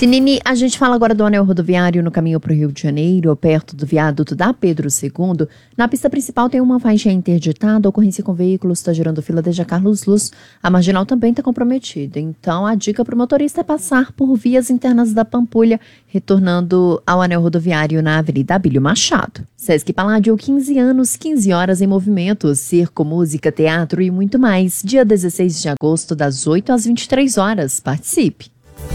Sinini, a gente fala agora do anel rodoviário no caminho para o Rio de Janeiro, perto do viaduto da Pedro II. Na pista principal tem uma faixa interditada, a ocorrência com veículos está gerando fila desde a Carlos Luz. A marginal também está comprometida, então a dica para o motorista é passar por vias internas da Pampulha, retornando ao anel rodoviário na Avenida Abílio Machado. Sesc Paládio, 15 anos, 15 horas em movimento, circo, música, teatro e muito mais. Dia 16 de agosto, das 8 às 23 horas. Participe!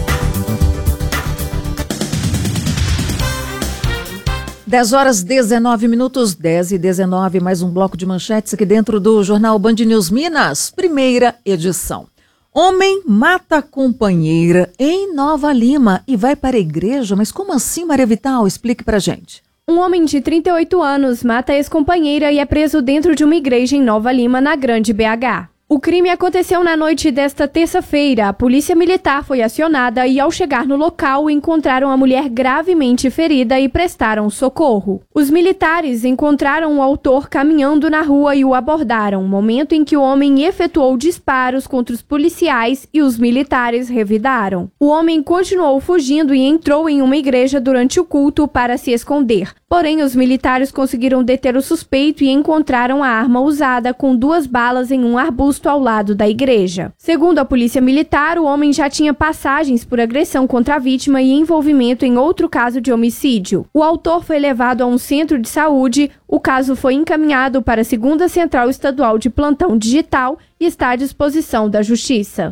10h19, 10h19, mais um bloco de manchetes aqui dentro do Jornal Band News Minas, primeira edição. Homem mata companheira em Nova Lima e vai para a igreja, mas como assim, Maria Vital? Explique pra gente. Um homem de 38 anos mata a ex-companheira e é preso dentro de uma igreja em Nova Lima, na Grande BH. O crime aconteceu na noite desta terça-feira. A polícia militar foi acionada e, ao chegar no local, encontraram a mulher gravemente ferida e prestaram socorro. Os militares encontraram o autor caminhando na rua e o abordaram, momento em que o homem efetuou disparos contra os policiais e os militares revidaram. O homem continuou fugindo e entrou em uma igreja durante o culto para se esconder. Porém, os militares conseguiram deter o suspeito e encontraram a arma usada com 2 balas em um arbusto ao lado da igreja. Segundo a polícia militar, o homem já tinha passagens por agressão contra a vítima e envolvimento em outro caso de homicídio. O autor foi levado a um centro de saúde, o caso foi encaminhado para a 2ª Central Estadual de Plantão Digital e está à disposição da Justiça.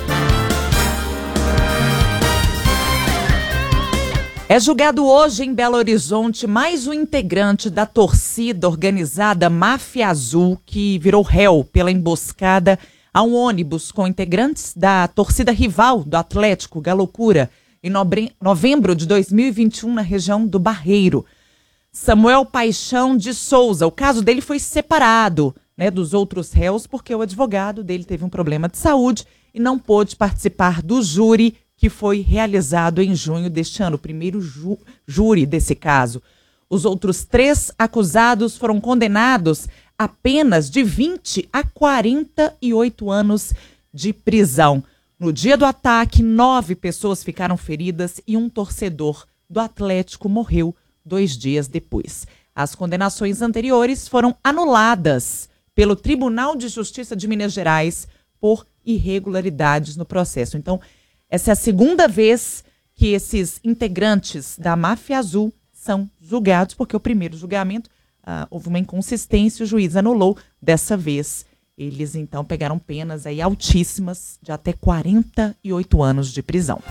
É julgado hoje em Belo Horizonte mais um integrante da torcida organizada Máfia Azul, que virou réu pela emboscada a um ônibus com integrantes da torcida rival do Atlético, Galocura, em novembro de 2021, na região do Barreiro. Samuel Paixão de Souza, o caso dele foi separado, dos outros réus porque o advogado dele teve um problema de saúde e não pôde participar do júri que foi realizado em junho deste ano, o primeiro júri desse caso. Os outros 3 acusados foram condenados a penas de 20 a 48 anos de prisão. No dia do ataque, 9 pessoas ficaram feridas e um torcedor do Atlético morreu 2 dias depois. As condenações anteriores foram anuladas pelo Tribunal de Justiça de Minas Gerais por irregularidades no processo. Então, essa é a 2ª vez que esses integrantes da Máfia Azul são julgados, porque o primeiro julgamento houve uma inconsistência, o juiz anulou. Dessa vez, eles então pegaram penas aí altíssimas de até 48 anos de prisão.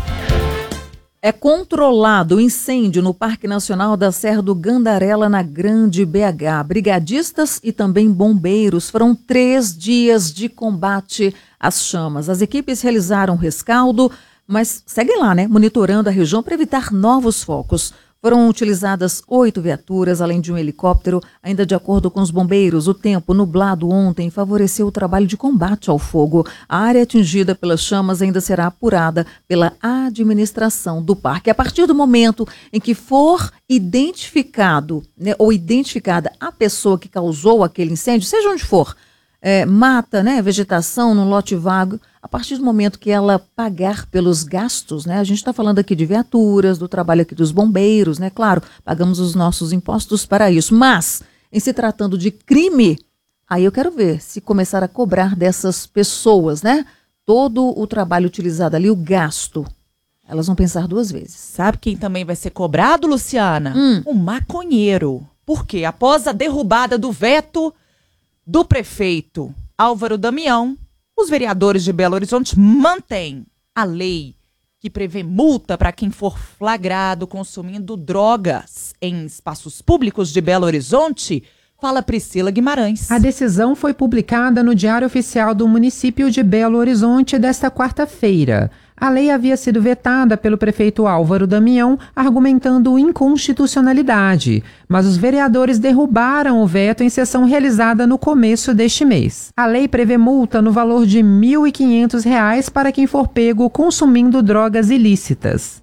É controlado o incêndio no Parque Nacional da Serra do Gandarela, na Grande BH. Brigadistas e também bombeiros foram 3 dias de combate às chamas. As equipes realizaram rescaldo, mas seguem lá, monitorando a região para evitar novos focos. Foram utilizadas 8 viaturas, além de um helicóptero. Ainda de acordo com os bombeiros, o tempo nublado ontem favoreceu o trabalho de combate ao fogo. A área atingida pelas chamas ainda será apurada pela administração do parque. A partir do momento em que for identificado, ou identificada a pessoa que causou aquele incêndio, seja onde for, mata, vegetação no lote vago, a partir do momento que ela pagar pelos gastos, a gente está falando aqui de viaturas, do trabalho aqui dos bombeiros, claro, pagamos os nossos impostos para isso, mas em se tratando de crime, aí eu quero ver se começar a cobrar dessas pessoas, todo o trabalho utilizado ali, o gasto, elas vão pensar 2 vezes. Sabe quem também vai ser cobrado, Luciana? O maconheiro. Por quê? Após a derrubada do veto do prefeito Álvaro Damião, os vereadores de Belo Horizonte mantêm a lei que prevê multa para quem for flagrado consumindo drogas em espaços públicos de Belo Horizonte. Fala Priscila Guimarães. A decisão foi publicada no Diário Oficial do município de Belo Horizonte desta quarta-feira. A lei havia sido vetada pelo prefeito Álvaro Damião, argumentando inconstitucionalidade, mas os vereadores derrubaram o veto em sessão realizada no começo deste mês. A lei prevê multa no valor de R$ 1.500 para quem for pego consumindo drogas ilícitas.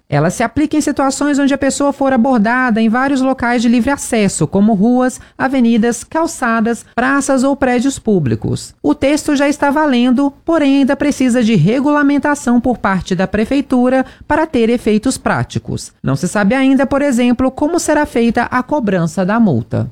Ela se aplica em situações onde a pessoa for abordada em vários locais de livre acesso, como ruas, avenidas, calçadas, praças ou prédios públicos. O texto já está valendo, porém ainda precisa de regulamentação por parte da Prefeitura para ter efeitos práticos. Não se sabe ainda, por exemplo, como será feita a cobrança da multa.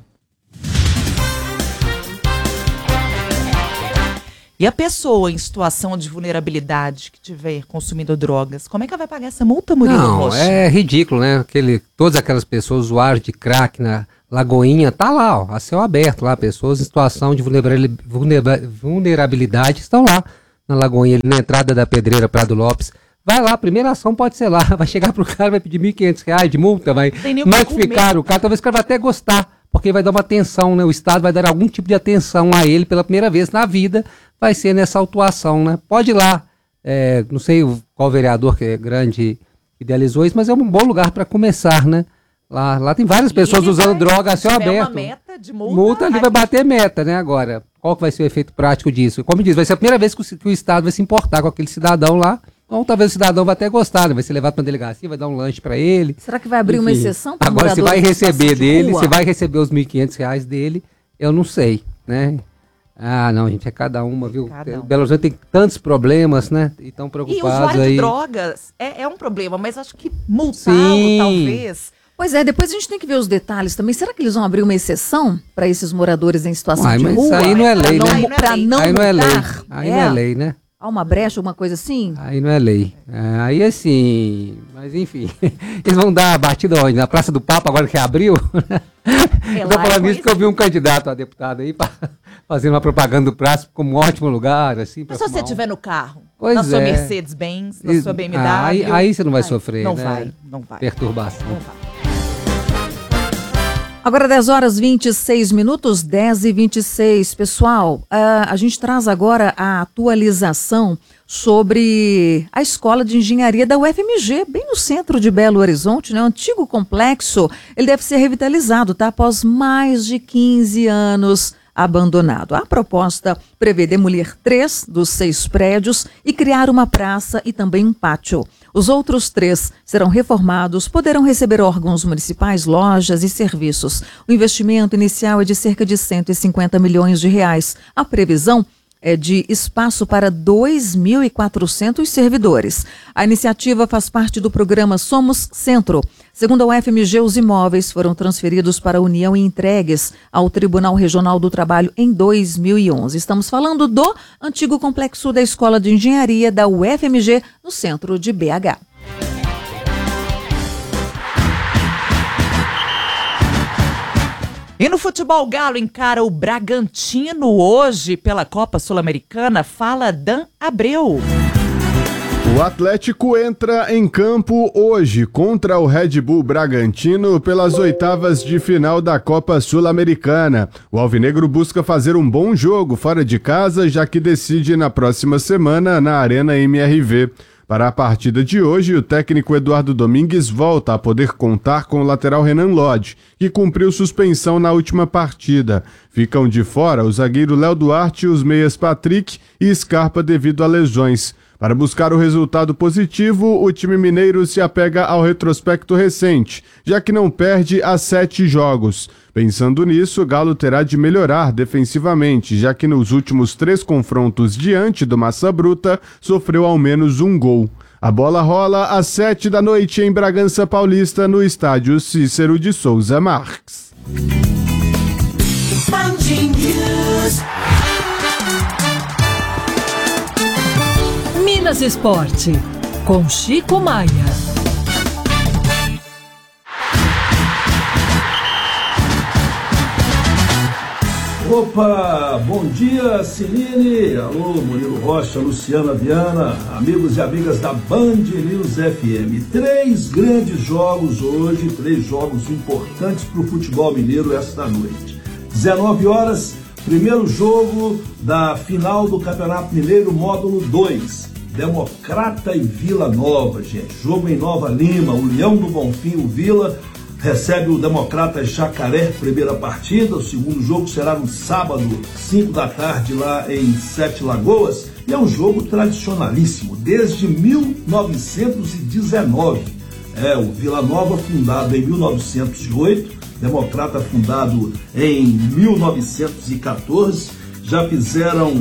E a pessoa em situação de vulnerabilidade que estiver consumindo drogas, como é que ela vai pagar essa multa, Murilo Rocha? É ridículo, né? Todas aquelas pessoas usuários de crack na Lagoinha, tá lá, ó, a céu aberto lá, pessoas em situação de vulnerabilidade estão lá na Lagoinha, na entrada da Pedreira Prado Lopes. Vai lá, a primeira ação pode ser lá, vai chegar pro cara, vai pedir R$1.500 de multa, vai notificar o cara, talvez o cara vai até gostar, porque vai dar uma atenção, né? O Estado vai dar algum tipo de atenção a ele pela primeira vez na vida, vai ser nessa autuação, né? Pode ir lá, não sei qual vereador que é grande idealizou isso, mas é um bom lugar para começar, né? Lá tem várias pessoas usando droga a céu aberto. Uma meta de multa ali vai bater meta, né? Agora, qual que vai ser o efeito prático disso? Como diz, vai ser a primeira vez que o Estado vai se importar com aquele cidadão lá. Então, talvez o cidadão vai até gostar, né? Vai ser levado para uma delegacia, vai dar um lanche para ele. Será que vai abrir uma exceção para agora, se vai receber dele, se vai receber os R$1.500 dele, eu não sei, né? Ah, não, gente, é cada uma, viu? Belo Horizonte tem tantos problemas, né? E tão preocupados aí. E o usuário de drogas é um problema, mas acho que multá-lo, talvez... Pois é, depois a gente tem que ver os detalhes também. Será que eles vão abrir uma exceção para esses moradores em situação de rua? Isso aí não é lei, né? Para não aí não é lei. Aí não é lei, né? Há uma brecha, alguma coisa assim? Aí não é lei. Aí assim, mas enfim, eles vão dar a batida onde? Na Praça do Papa, agora que abriu? Eu tô falando isso porque eu vi um candidato a deputado aí fazendo uma propaganda do Praça como um ótimo lugar, assim. Mas se você estiver no carro, pois na sua Mercedes-Benz, na sua BMW... Aí você não vai sofrer, não né? Não vai. Perturbação. Não vai. Agora 10h26, 10h26. Pessoal, a gente traz agora a atualização sobre a Escola de Engenharia da UFMG, bem no centro de Belo Horizonte, né? O antigo complexo, ele deve ser revitalizado, tá? Após mais de 15 anos abandonado. A proposta prevê demolir 3 dos 6 prédios e criar uma praça e também um pátio. Os outros 3 serão reformados, poderão receber órgãos municipais, lojas e serviços. O investimento inicial é de cerca de R$150 milhões. A previsão é de espaço para 2.400 servidores. A iniciativa faz parte do programa Somos Centro. Segundo a UFMG, os imóveis foram transferidos para a União e entregues ao Tribunal Regional do Trabalho em 2011. Estamos falando do antigo complexo da Escola de Engenharia da UFMG, no centro de BH. E no futebol, o Galo encara o Bragantino hoje pela Copa Sul-Americana. Fala Dan Abreu. O Atlético entra em campo hoje contra o Red Bull Bragantino pelas oitavas de final da Copa Sul-Americana. O alvinegro busca fazer um bom jogo fora de casa, já que decide na próxima semana na Arena MRV. Para a partida de hoje, o técnico Eduardo Domingues volta a poder contar com o lateral Renan Lodge, que cumpriu suspensão na última partida. Ficam de fora o zagueiro Léo Duarte, os meias Patrick e Scarpa devido a lesões. Para buscar o resultado positivo, o time mineiro se apega ao retrospecto recente, já que não perde há 7 jogos. Pensando nisso, o Galo terá de melhorar defensivamente, já que nos últimos 3 confrontos diante do Massa Bruta, sofreu ao menos um gol. A bola rola às 7 da noite em Bragança Paulista, no estádio Cícero de Souza Marques. Minas Esporte, com Chico Maia. Opa, bom dia, Ciline, alô, Murilo Rocha, Luciana Viana, amigos e amigas da Band News FM. 3 grandes jogos hoje, 3 jogos importantes para o futebol mineiro esta noite. 19 horas, primeiro jogo da final do Campeonato Mineiro, módulo 2. Democrata e Vila Nova, gente. Jogo em Nova Lima, o Leão do Bonfim, o Vila, recebe o Democrata Jacaré, primeira partida. O segundo jogo será no sábado, 5 da tarde, lá em Sete Lagoas. E é um jogo tradicionalíssimo, desde 1919. O Vila Nova, fundado em 1908, Democrata, fundado em 1914, já fizeram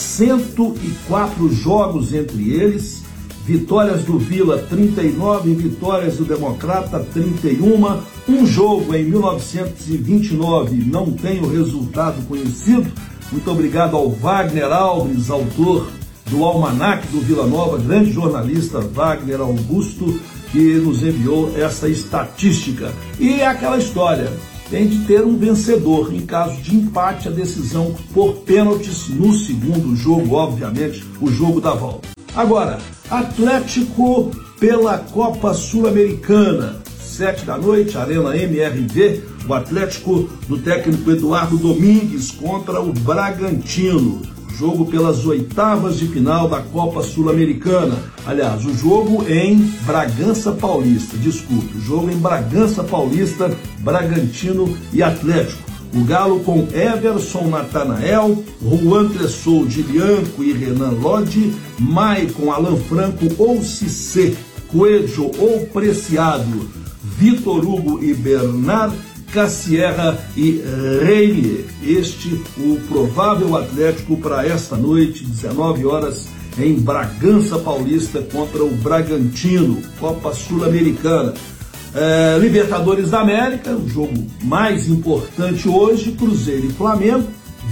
104 jogos entre eles, vitórias do Vila 39, vitórias do Democrata 31, um jogo em 1929, não tem o resultado conhecido. Muito obrigado ao Wagner Alves, autor do Almanac do Vila Nova, grande jornalista Wagner Augusto, que nos enviou essa estatística. E é aquela história, tem de ter um vencedor. Em caso de empate, a decisão por pênaltis no segundo jogo, obviamente, o jogo da volta. Agora, Atlético pela Copa Sul-Americana, 7 da noite, Arena MRV, o Atlético do técnico Eduardo Domingues contra o Bragantino. Jogo pelas oitavas de final da Copa Sul-Americana. Aliás, o jogo em Bragança Paulista, o jogo em Bragança Paulista, Bragantino e Atlético. O Galo com Everson, Natanael, Juan Tressou, Dilianco e Renan Lodi, Maicon, Alan Franco ou Cissé, Coelho ou Preciado, Vitor Hugo e Bernard, Cassierra e Reinier. Este o provável Atlético para esta noite, 19 horas, em Bragança Paulista contra o Bragantino, Copa Sul-Americana. Libertadores da América, o jogo mais importante hoje, Cruzeiro e Flamengo,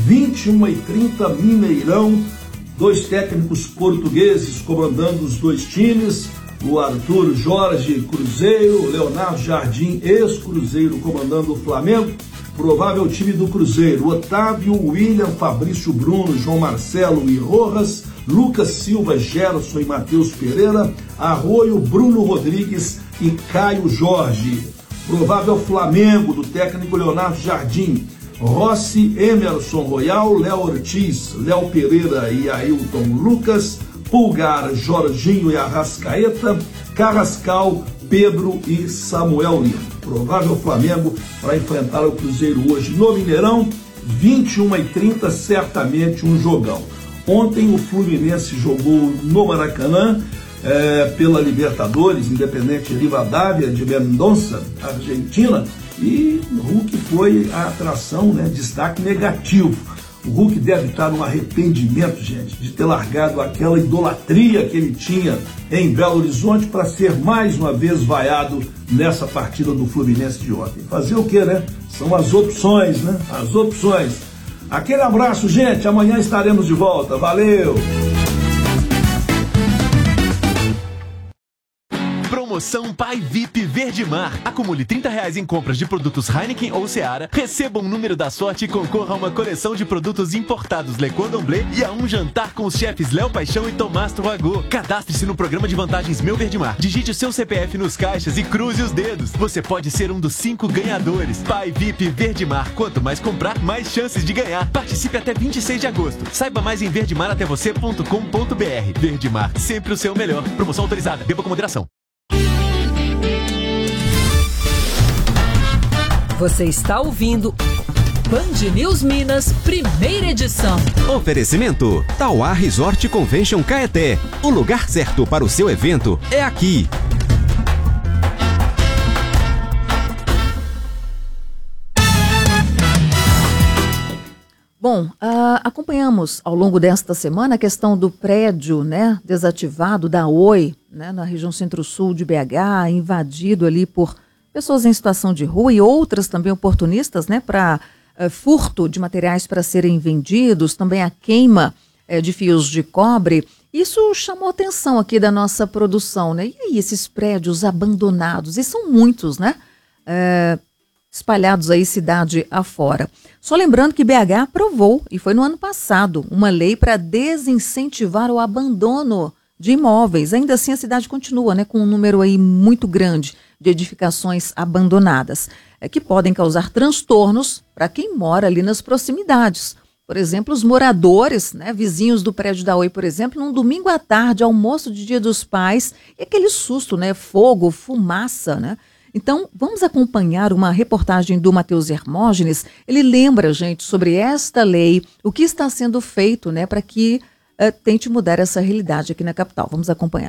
21h30, Mineirão, dois técnicos portugueses comandando os dois times, o Arthur Jorge, Cruzeiro, o Leonardo Jardim, ex-Cruzeiro, comandando o Flamengo. Provável time do Cruzeiro: Otávio, William, Fabrício Bruno, João Marcelo e Rojas, Lucas Silva, Gerson e Matheus Pereira, Arroio, Bruno Rodrigues e Caio Jorge. Provável Flamengo do técnico Leonardo Jardim: Rossi, Emerson Royal, Léo Ortiz, Léo Pereira e Ailton Lucas, Pulgar, Jorginho e Arrascaeta, Carrascal, Pedro e Samuel Lima. Provável Flamengo para enfrentar o Cruzeiro hoje no Mineirão, 21h30, certamente um jogão. Ontem o Fluminense jogou no Maracanã, pela Libertadores, Independente Rivadavia de Mendonça, Argentina, e o Hulk foi a atração, destaque negativo. O Hulk deve estar num arrependimento, gente, de ter largado aquela idolatria que ele tinha em Belo Horizonte para ser mais uma vez vaiado nessa partida do Fluminense de ontem. Fazer o quê, né? São as opções, né? As opções. Aquele abraço, gente. Amanhã estaremos de volta. Valeu! Promoção Pai VIP Verdemar. Acumule R$30 em compras de produtos Heineken ou Seara, receba um número da sorte e concorra a uma coleção de produtos importados Le Cordon Bleu e a um jantar com os chefes Léo Paixão e Tomás Troagô. Cadastre-se no programa de vantagens Meu Verdemar. Digite o seu CPF nos caixas e cruze os dedos. Você pode ser um dos 5 ganhadores. Pai VIP Verdemar. Quanto mais comprar, mais chances de ganhar. Participe até 26 de agosto. Saiba mais em verdemarAtéVocê.com.br. Verdemar, sempre o seu melhor. Promoção autorizada. Beba com moderação. Você está ouvindo Band News Minas, primeira edição. Oferecimento: Tauá Resort Convention Caeté. O lugar certo para o seu evento é aqui. Bom, acompanhamos ao longo desta semana a questão do prédio, desativado da Oi, na região centro-sul de BH, invadido ali por pessoas em situação de rua e outras também oportunistas, para furto de materiais para serem vendidos, também a queima de fios de cobre. Isso chamou a atenção aqui da nossa produção, E aí, esses prédios abandonados, e são muitos, espalhados aí cidade afora. Só lembrando que BH aprovou, e foi no ano passado, uma lei para desincentivar o abandono de imóveis. Ainda assim, a cidade continua, com um número aí muito grande de edificações abandonadas, que podem causar transtornos para quem mora ali nas proximidades. Por exemplo, os moradores, vizinhos do prédio da Oi, por exemplo, num domingo à tarde, almoço de Dia dos Pais, e aquele susto, fogo, fumaça, Então, vamos acompanhar uma reportagem do Matheus Hermógenes. Ele lembra, gente, sobre esta lei, o que está sendo feito, para que tente mudar essa realidade aqui na capital. Vamos acompanhar.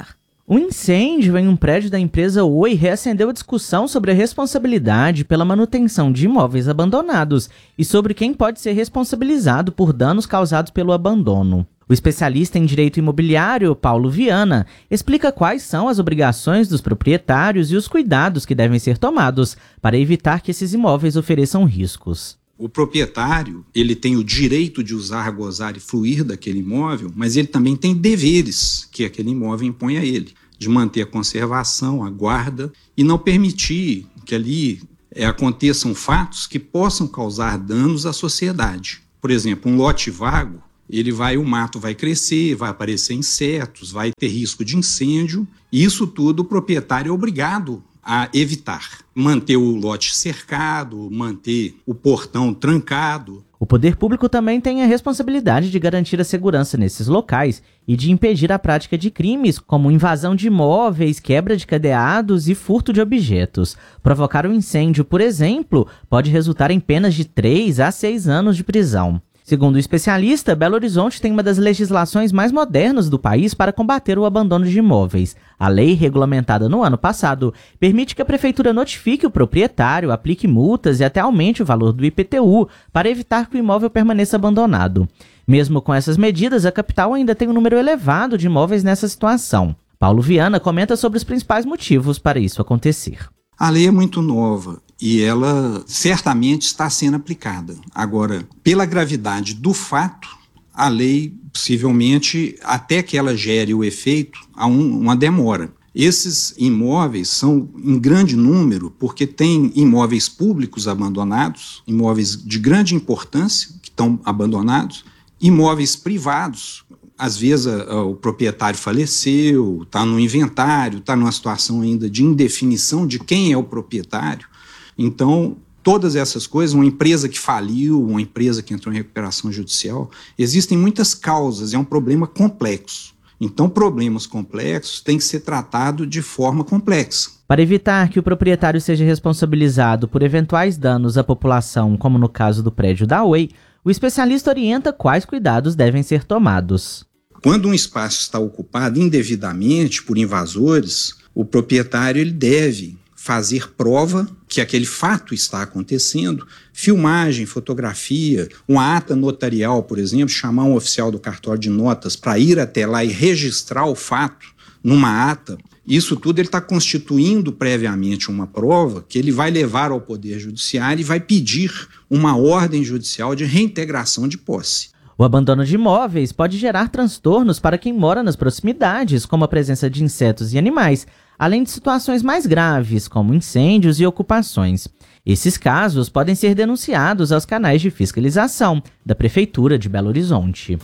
Um incêndio em um prédio da empresa Oi reacendeu a discussão sobre a responsabilidade pela manutenção de imóveis abandonados e sobre quem pode ser responsabilizado por danos causados pelo abandono. O especialista em direito imobiliário, Paulo Viana, explica quais são as obrigações dos proprietários e os cuidados que devem ser tomados para evitar que esses imóveis ofereçam riscos. O proprietário, ele tem o direito de usar, gozar e fruir daquele imóvel, mas ele também tem deveres que aquele imóvel impõe a ele, de manter a conservação, a guarda e não permitir que ali aconteçam fatos que possam causar danos à sociedade. Por exemplo, um lote vago, o mato vai crescer, vai aparecer insetos, vai ter risco de incêndio, e isso tudo o proprietário é obrigado a evitar. Manter o lote cercado, manter o portão trancado. O poder público também tem a responsabilidade de garantir a segurança nesses locais e de impedir a prática de crimes como invasão de imóveis, quebra de cadeados e furto de objetos. Provocar um incêndio, por exemplo, pode resultar em penas de 3 a 6 anos de prisão. Segundo o especialista, Belo Horizonte tem uma das legislações mais modernas do país para combater o abandono de imóveis. A lei, regulamentada no ano passado, permite que a prefeitura notifique o proprietário, aplique multas e até aumente o valor do IPTU para evitar que o imóvel permaneça abandonado. Mesmo com essas medidas, a capital ainda tem um número elevado de imóveis nessa situação. Paulo Viana comenta sobre os principais motivos para isso acontecer. A lei é muito nova e ela certamente está sendo aplicada. Agora, pela gravidade do fato, a lei, possivelmente, até que ela gere o efeito, há uma demora. Esses imóveis são em grande número porque tem imóveis públicos abandonados, imóveis de grande importância que estão abandonados, imóveis privados. Às vezes o proprietário faleceu, está no inventário, está numa situação ainda de indefinição de quem é o proprietário. Então, todas essas coisas, uma empresa que faliu, uma empresa que entrou em recuperação judicial, existem muitas causas, é um problema complexo. Então, problemas complexos têm que ser tratados de forma complexa. Para evitar que o proprietário seja responsabilizado por eventuais danos à população, como no caso do prédio da Oi, o especialista orienta quais cuidados devem ser tomados. Quando um espaço está ocupado indevidamente por invasores, o proprietário ele deve fazer prova que aquele fato está acontecendo, filmagem, fotografia, uma ata notarial, por exemplo, chamar um oficial do cartório de notas para ir até lá e registrar o fato numa ata. Isso tudo ele está constituindo previamente uma prova que ele vai levar ao Poder Judiciário e vai pedir uma ordem judicial de reintegração de posse. O abandono de imóveis pode gerar transtornos para quem mora nas proximidades, como a presença de insetos e animais, além de situações mais graves, como incêndios e ocupações. Esses casos podem ser denunciados aos canais de fiscalização da Prefeitura de Belo Horizonte.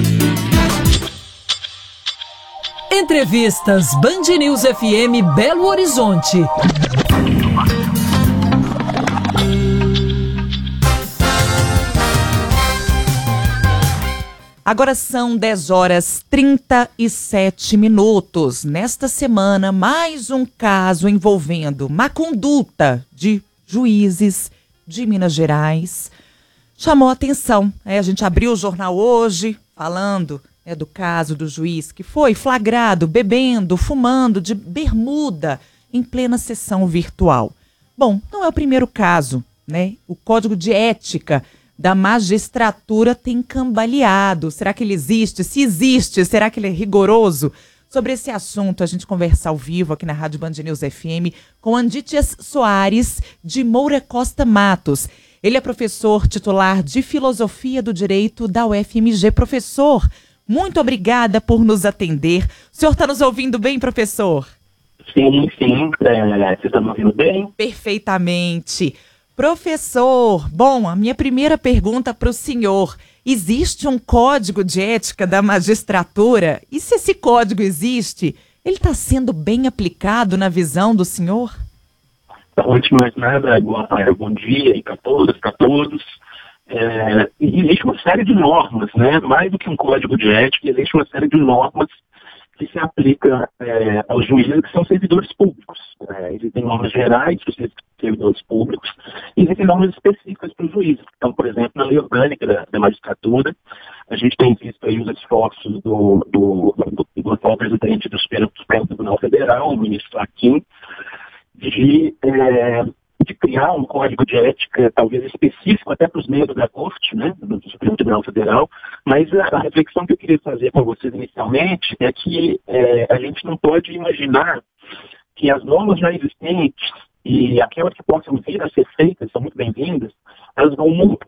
Entrevistas Band News FM Belo Horizonte. Agora são 10h37. Nesta semana, mais um caso envolvendo má conduta de juízes de Minas Gerais chamou a atenção. A gente abriu o jornal hoje falando do caso do juiz que foi flagrado bebendo, fumando de bermuda em plena sessão virtual. Bom, não é o primeiro caso, né? O Código de Ética da Magistratura tem cambaleado. Será que ele existe? Se existe, será que ele é rigoroso? Sobre esse assunto, a gente conversa ao vivo aqui na Rádio Band News FM com Andítias Soares de Moura Costa Matos. Ele é professor titular de Filosofia do Direito da UFMG. Professor, muito obrigada por nos atender. O senhor está nos ouvindo bem, professor? Sim. Você está me ouvindo bem? Perfeitamente. Professor, bom, a minha primeira pergunta para o senhor. Existe um código de ética da magistratura? E se esse código existe, ele está sendo bem aplicado na visão do senhor? Antes de mais nada, bom dia para todas, para todos. Existe uma série de normas, né? Mais do que um código de ética, existe uma série de normas que se aplica aos juízes que são servidores públicos. Existem normas gerais para os servidores públicos e existem normas específicas para os juízes. Então, por exemplo, na lei orgânica da magistratura, A gente tem visto aí os esforços do atual presidente do Supremo Tribunal Federal, o ministro Fachin, de criar um código de ética, talvez específico até para os membros da Corte, né, do Supremo Tribunal Federal, mas a reflexão que eu queria fazer com vocês inicialmente é que a gente não pode imaginar que as normas já existentes e aquelas que possam vir a ser feitas, são muito bem-vindas, elas vão mudar.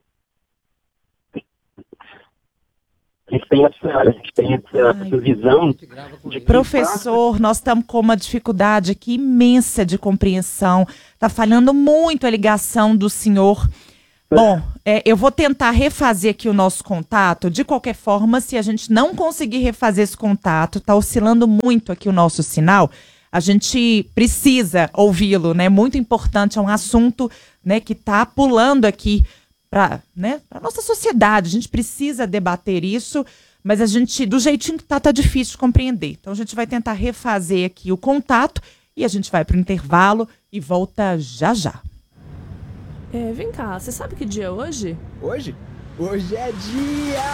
A gente tem essa visão de que... Professor, nós estamos com uma dificuldade aqui imensa de compreensão. Está falhando muito a ligação do senhor. Bom, eu vou tentar refazer aqui o nosso contato. De qualquer forma, se a gente não conseguir refazer esse contato, está oscilando muito aqui o nosso sinal, a gente precisa ouvi-lo, né? Muito importante, é um assunto, né, que está pulando aqui para a nossa sociedade. A gente precisa debater isso, mas a gente, do jeitinho que tá difícil de compreender. Então a gente vai tentar refazer aqui o contato e a gente vai para o intervalo e volta já já. Vem cá, você sabe que dia é hoje? Hoje? Hoje é dia